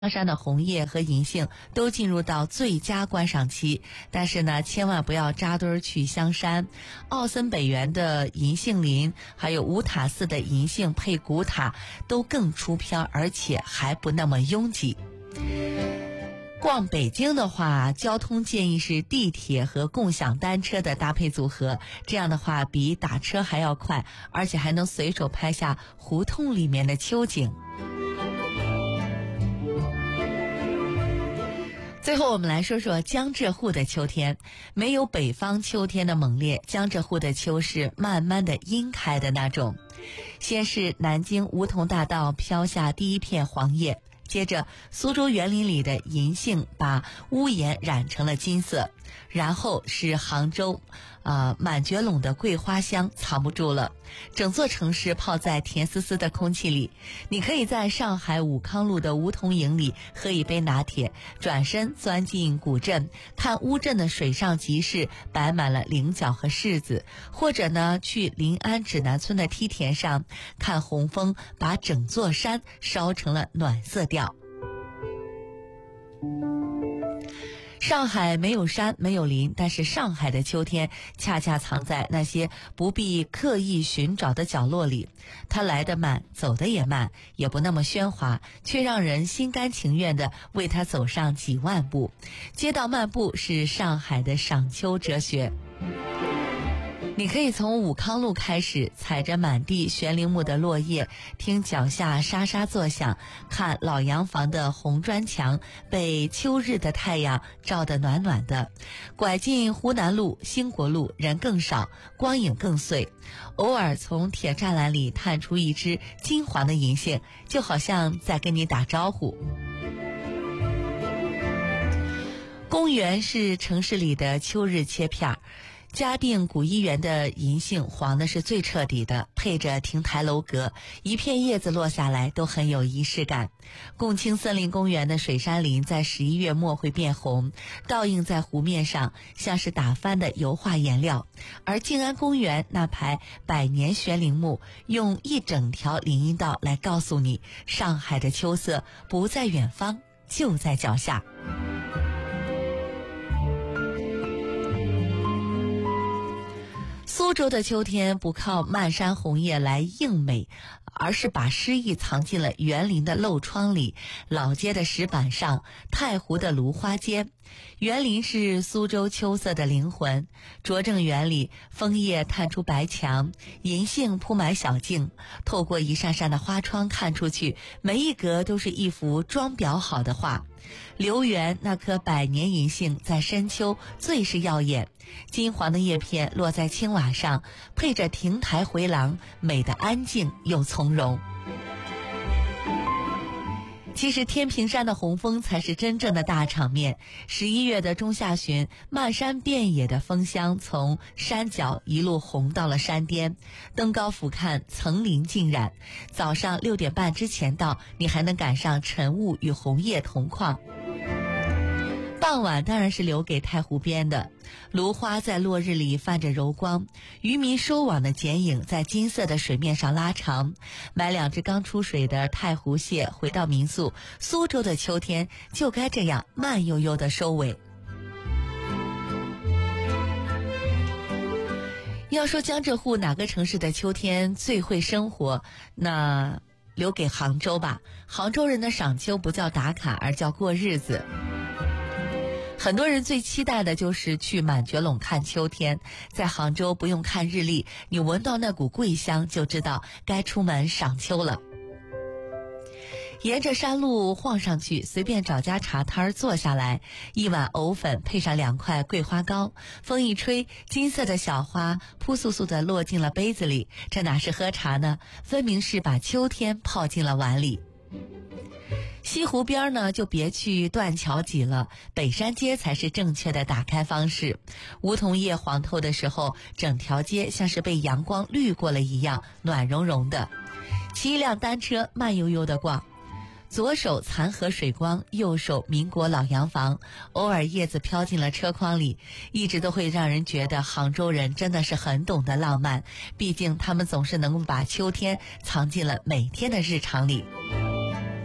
香山的红叶和银杏都进入到最佳观赏期，但是呢，千万不要扎堆去香山。奥森北园的银杏林，还有五塔寺的银杏配古塔，都更出片，而且还不那么拥挤。逛北京的话，交通建议是地铁和共享单车的搭配组合，这样的话比打车还要快，而且还能随手拍下胡同里面的秋景。最后我们来说说江浙沪的秋天。没有北方秋天的猛烈，江浙沪的秋是慢慢的阴开的那种。先是南京梧桐大道飘下第一片黄叶，接着苏州园林里的银杏把屋檐染成了金色，然后是杭州满觉陇的桂花香藏不住了，整座城市泡在甜丝丝的空气里。你可以在上海武康路的梧桐营里喝一杯拿铁，转身钻进古镇，看乌镇的水上集市摆满了菱角和柿子，或者呢去临安指南村的梯田上看红枫把整座山烧成了暖色调。上海没有山没有林，但是上海的秋天恰恰藏在那些不必刻意寻找的角落里。它来得慢，走得也慢，也不那么喧哗，却让人心甘情愿地为它走上几万步。街道漫步是上海的赏秋哲学。你可以从武康路开始，踩着满地悬铃木的落叶，听脚下沙沙作响，看老洋房的红砖墙被秋日的太阳照得暖暖的。拐进湖南路、兴国路，人更少，光影更碎。偶尔从铁栅栏里探出一只金黄的银杏，就好像在跟你打招呼。公园是城市里的秋日切片。嘉定古一园的银杏黄的是最彻底的，配着亭台楼阁，一片叶子落下来都很有仪式感。共青森林公园的水杉林在11月末会变红，倒映在湖面上，像是打翻的油画颜料。而静安公园那排百年悬铃木，用一整条林荫道来告诉你，上海的秋色不在远方，就在脚下。苏州的秋天不靠漫山红叶来映美，而是把诗意藏进了园林的漏窗里，老街的石板上，太湖的芦花间。园林是苏州秋色的灵魂。拙政园里，枫叶探出白墙，银杏铺满小径，透过一扇扇的花窗看出去，每一格都是一幅装裱好的画。留园那棵百年银杏在深秋最是耀眼，金黄的叶片落在青瓦上，配着亭台回廊，美得安静又从容。其实天平山的红枫才是真正的大场面。11月的中下旬，漫山遍野的枫香从山脚一路红到了山巅，登高俯瞰，层林尽染。早上6点半之前到，你还能赶上晨雾与红叶同框。傍晚当然是留给太湖边的，芦花在落日里泛着柔光，渔民收网的剪影在金色的水面上拉长。买2只刚出水的太湖蟹回到民宿，苏州的秋天就该这样慢悠悠的收尾。要说江浙沪哪个城市的秋天最会生活，那留给杭州吧。杭州人的赏秋不叫打卡，而叫过日子。很多人最期待的就是去满觉陇看秋天，在杭州不用看日历，你闻到那股桂香就知道该出门赏秋了。沿着山路晃上去，随便找家茶摊坐下来，一碗藕粉配上2块桂花糕，风一吹，金色的小花扑簌簌地落进了杯子里，这哪是喝茶呢，分明是把秋天泡进了碗里。西湖边呢，就别去断桥挤了，北山街才是正确的打开方式。梧桐叶黄透的时候，整条街像是被阳光滤过了一样，暖融融的。骑一辆单车慢悠悠地逛，左手残荷水光，右手民国老洋房，偶尔叶子飘进了车筐里，一直都会让人觉得杭州人真的是很懂得浪漫，毕竟他们总是能够把秋天藏进了每天的日常里。